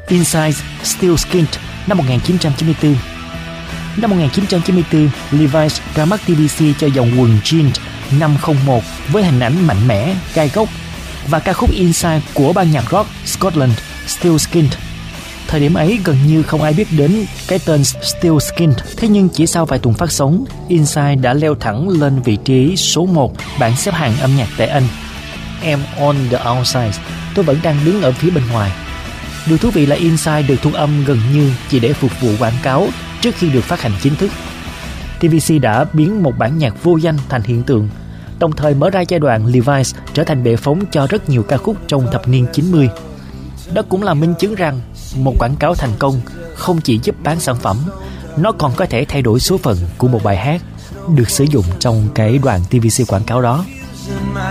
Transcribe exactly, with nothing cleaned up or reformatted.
Inside Steel Skin năm một nghìn chín trăm chín mươi tư. Năm một nghìn chín trăm chín mươi tư, Levi's ra mắt tê vê xê cho dòng quần jean năm không một với hình ảnh mạnh mẽ, gai góc và ca khúc Inside của ban nhạc rock Scotland Steel Skin. Thời điểm ấy gần như không ai biết đến cái tên Steel Skin, thế nhưng chỉ sau vài tuần phát sóng, Inside đã leo thẳng lên vị trí số một bảng xếp hạng âm nhạc tại Anh. I'm on the outside, tôi vẫn đang đứng ở phía bên ngoài. Điều thú vị là Inside được thu âm gần như chỉ để phục vụ quảng cáo trước khi được phát hành chính thức. tê vê xê đã biến một bản nhạc vô danh thành hiện tượng, đồng thời mở ra giai đoạn Levi's trở thành bệ phóng cho rất nhiều ca khúc trong thập niên chín mươi. Đó cũng là minh chứng rằng một quảng cáo thành công không chỉ giúp bán sản phẩm, nó còn có thể thay đổi số phận của một bài hát được sử dụng trong cái đoạn tê vê xê quảng cáo đó.